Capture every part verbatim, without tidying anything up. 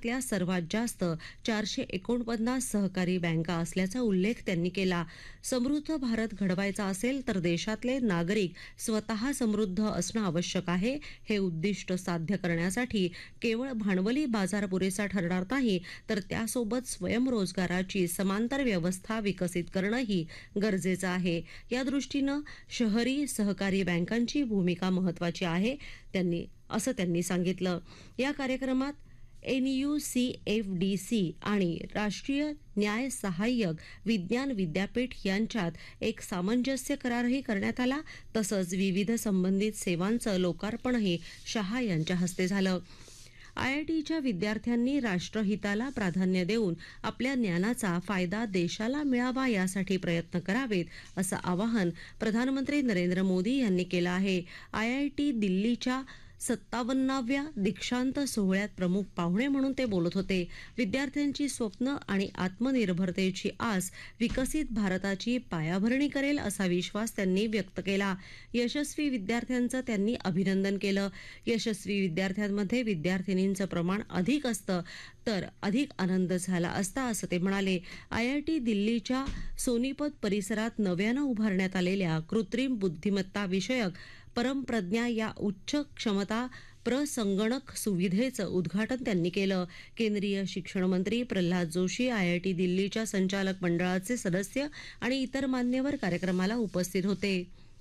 देशातल्या सर्वात जास्त चारशे एकोणपन्नास सहकारी बँका असल्याचा उल्लेख त्यांनी केला. समृद्ध भारत घडवायचा असेल तर देशातले नागरिक स्वतः समृद्ध असणं आवश्यक आहे. हे उद्दिष्ट साध्य करण्यासाठी केवळ भांडवली बाजार पुरेसा ठरणार नाही, तर त्यासोबत स्वयंरोजगाराची समांतर व्यवस्था विकसित करणंही गरजेचं आहे. या दृष्टीनं शहरी सहकारी बँकांची भूमिका महत्त्वाची आहे, त्यांनी असं त्यांनी सांगितलं. या कार्यक्रमात N you C F D C आणि राष्ट्रीय न्याय सहाय्यक विज्ञान विद्यापीठ यांच्यात एक सामंजस्य करारही करण्यात आला. तसंच विविध संबंधित सेवांचं लोकार्पणही शहा यांच्या हस्ते झालं. आय आय टीच्या विद्यार्थ्यांनी राष्ट्रहिताला प्राधान्य देऊन आपल्या ज्ञानाचा फायदा देशाला मिळावा यासाठी प्रयत्न करावेत, असं आवाहन प्रधानमंत्री नरेंद्र मोदी यांनी केलं आहे. आय आय टी दिल्लीच्या सत्तावन्नाव्या दीक्षांत सोहळ्यात प्रमुख पाहुणे म्हणून ते बोलत होते. विद्यार्थ्यांची स्वप्न आणि आत्मनिर्भरतेची आस विकसित भारताची पायाभरणी करेल असा विश्वास त्यांनी व्यक्त केला. यशस्वी विद्यार्थ्यांचं त्यांनी अभिनंदन केलं. यशस्वी विद्यार्थ्यांमध्ये विद्यार्थिनींचं प्रमाण अधिक असतं तर अधिक आनंद झाला असता, असं ते म्हणाले. आय आय टी दिल्लीच्या सोनीपत परिसरात नव्यानं उभारण्यात आलेल्या कृत्रिम बुद्धिमत्ता विषयक परमप्रज्ञा या उच्च क्षमता प्रसंगणक सुविधेचं उद्घाटन त्यांनी केलं. केंद्रीय शिक्षण मंत्री Pralhad Joshi, I I T दिल्लीच्या संचालक मंडळाचे सदस्य आणि इतर मान्यवर कार्यक्रमाला उपस्थित होते.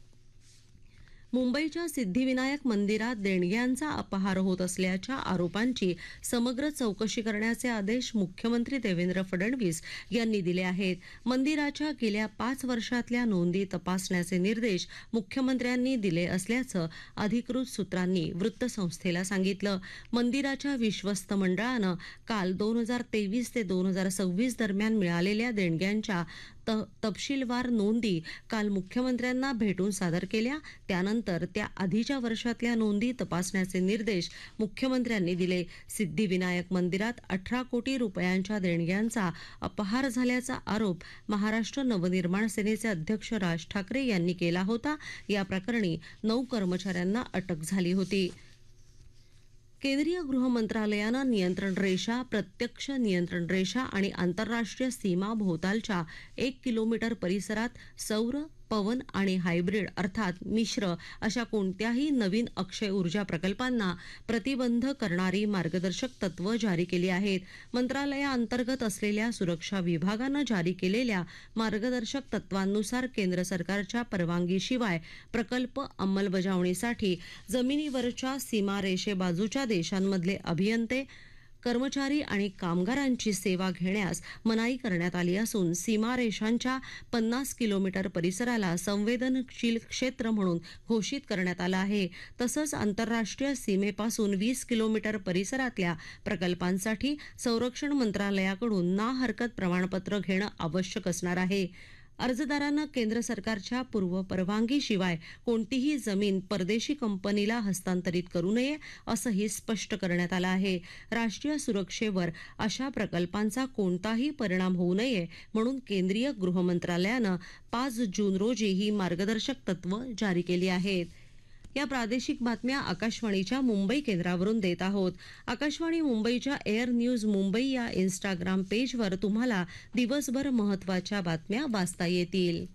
मुंबईच्या सिद्धिविनायक मंदिरात देणग्यांचा अपहार होत असल्याच्या आरोपांची समग्र चौकशी करण्याचे आदेश मुख्यमंत्री देवेंद्र फडणवीस यांनी दिले आहेत. मंदिराच्या गेल्या पाच वर्षातल्या नोंदी तपासण्याचे निर्देश मुख्यमंत्र्यांनी दिले असल्याचं अधिकृत सूत्रांनी वृत्तसंस्थेला सांगितलं. मंदिराच्या विश्वस्त मंडळानं काल दोन हजार तेवीस ते दोन हजार सव्वीस दरम्यान मिळालेल्या देणग्यांच्या तपशीलवार नोंदी काल मुख्यमंत्र्यांना भेटून सादर केल्या. त्यानंतर त्या आधीच्या वर्षातल्या नोंदी तपासण्याचे निर्देश मुख्यमंत्र्यांनी दिले. सिद्धिविनायक मंदिरात अठरा कोटी रुपयांच्या देणग्यांचा अपहार झाल्याचा आरोप महाराष्ट्र नवनिर्माण सेनेचे अध्यक्ष राज ठाकरे यांनी केला होता. या प्रकरणी नऊ कर्मचाऱ्यांना अटक झाली होती. केंद्रीय गृह मंत्रालयानं नियंत्रण रेषा, प्रत्यक्ष नियंत्रण रेषा आणि आंतरराष्ट्रीय सीमा भोवतालच्या एक किलोमीटर परिसरात सौर, पवन आणि हायब्रिड अर्थात मिश्र अशा कोणत्याही नवीन अक्षय ऊर्जा प्रकल्पांना प्रतिबंध करणारी मार्गदर्शक तत्व जारी केली आहेत. मंत्रालयाअंतर्गत असलेल्या सुरक्षा विभागानं जारी केलेल्या मार्गदर्शक तत्वांनुसार केंद्र सरकारच्या परवानगीशिवाय प्रकल्प अंमलबजावणीसाठी जमिनीवरच्या सीमारेषेबाजूच्या देशांमधले अभियंते, कर्मचारी आणि कामगारांची सेवा घेण्यास मनाई करण्यात आली असून सीमारेषांच्या पन्नास किलोमीटर परिसराला संवेदनशील क्षेत्र म्हणून घोषित करण्यात आलं आहे. तसंच आंतरराष्ट्रीय सीमेपासून वीस किलोमीटर परिसरातल्या प्रकल्पांसाठी संरक्षण मंत्रालयाकडून ना हरकत प्रमाणपत्र घेणं आवश्यक असणार आहे. अर्जदारांना केंद्र सरकारच्या पूर्वपरवानगीशिवाय कोणतीही जमीन परदेशी कंपनीला हस्तांतरित करू नये असंही स्पष्ट करण्यात आलं आहे. राष्ट्रीय सुरक्षेवर अशा प्रकल्पांचा कोणताही परिणाम होऊ नये म्हणून केंद्रीय गृह मंत्रालयानं पाच जून रोजी ही मार्गदर्शक तत्व जारी केली आहेत. या प्रादेशिक बातम्या आकाशवाणीच्या मुंबई केंद्रावरून देत आहोत. आकाशवाणी मुंबईच्या एअर न्यूज मुंबई या इन्स्टाग्राम पेजवर तुम्हाला दिवसभर महत्त्वाच्या बातम्या वाचता येतील.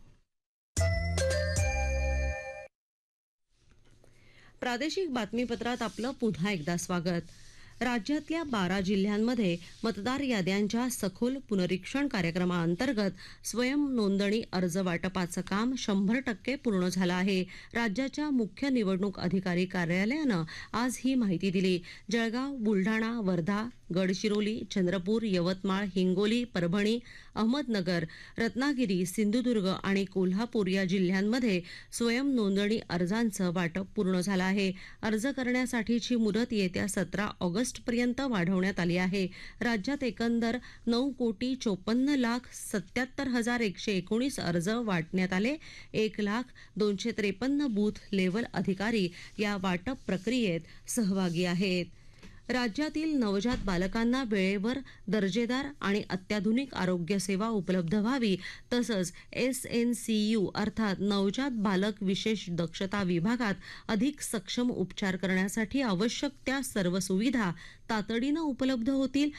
प्रादेशिक बातमीपत्रात आपलं पुन्हा एकदा स्वागत. राज्यातल्या बारा जिल्ह्यांमध्ये मतदार याद्यांच्या सखोल पुनरीक्षण कार्यक्रमाअंतर्गत स्वयं नोंदणी अर्ज वाटपाचं काम शंभर टक्के पूर्ण झालं आहे. राज्याच्या मुख्य निवडणूक अधिकारी कार्यालयानं आज ही माहिती दिली. जळगाव, बुलढाणा, वर्धा, गडचिरोली, चंद्रपूर, यवतमाळ, हिंगोली, परभणी, अहमदनगर, रत्नागिरी, सिंधुदुर्ग आणि कोल्हापूर या जिल्ह्यांमध्ये स्वयं नोंदणी अर्जांचं वाटप पूर्ण झालं आहे. अर्ज करण्यासाठीची मुदत येत्या सतरा ऑगस्ट पर्यंत वाढवण्यात आली आहे. राज्यात एकंदर नऊ कोटी चोपन्न लाख सत्याहत्तर हजार एकशे एकोणीस अर्ज वाटण्यात आले. एक लाख दोनशे त्रेपन्न बूथ लेव्हल अधिकारी या वाटप प्रक्रियेत सहभागी आहेत. राज्यातील नवजात बालकांना वेळेवर दर्जेदार आणि अत्याधुनिक आरोग्य सेवा उपलब्ध व्हावी तसंच एस एन सी यू अर्थात नवजात बालक विशेष दक्षता विभागात अधिक सक्षम उपचार करण्यासाठी आवश्यक त्या सर्व सुविधा तातडीनं उपलब्ध होतील